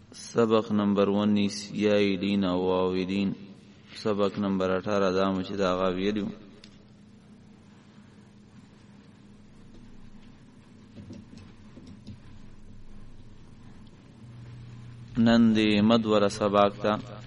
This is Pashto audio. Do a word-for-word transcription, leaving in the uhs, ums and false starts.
سبق نمبر انیس یائلین او عاویدین. سبق نمبر اٹھارہ دامو چې دا غا ویلیو نن دی مدور سباق تا